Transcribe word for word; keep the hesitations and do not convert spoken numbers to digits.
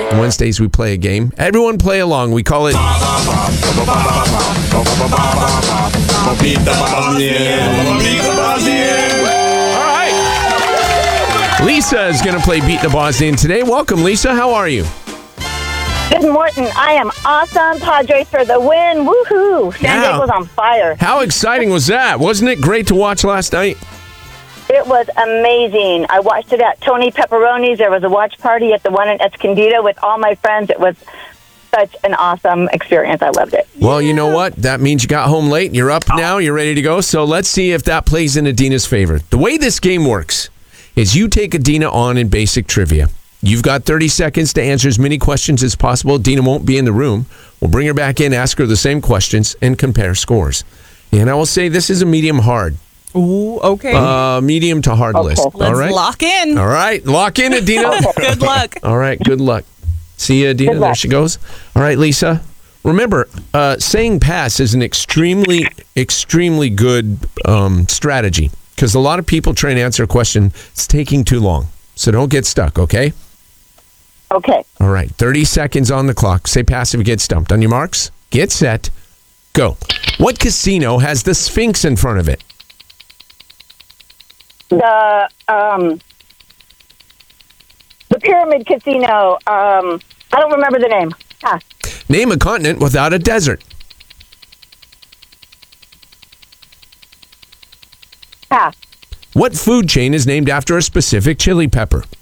Wednesdays we play a game. Everyone play along. We call it... All right. Lisa is going to play Beat the Bosnian today. Welcome, Lisa. How are you? Good morning. I am awesome. Padres for the win. Woohoo. San Yeah. Diego's on fire. How exciting was that? Wasn't it great to watch last night? It was amazing. I watched it at Tony Pepperoni's. There was a watch party at the one in Escondido with all my friends. It was such an awesome experience. I loved it. Well, you know what? That means you got home late. You're up now. You're ready to go. So let's see if that plays in Adina's favor. The way this game works is you take Adina on in basic trivia. You've got thirty seconds to answer as many questions as possible. Adina won't be in the room. We'll bring her back in, ask her the same questions, and compare scores. And I will say this is a medium hard. Ooh, okay. Uh, medium to hard Okay. list. Let's All right? lock in. All right. Lock in, Adina. Good luck. All right. Good luck. See you, Adina. Good There luck. she goes. All right, Lisa. Remember, uh, saying pass is an extremely, extremely good um, strategy because a lot of people try and answer a question. It's taking too long. So don't get stuck, okay? Okay. All right. thirty seconds on the clock. Say pass if you get stumped. On your marks, get set, go. What casino has the Sphinx in front of it? The um, the Pyramid Casino. Um, I don't remember the name. Ah, Name a continent without a desert. pass. What food chain is named after a specific chili pepper?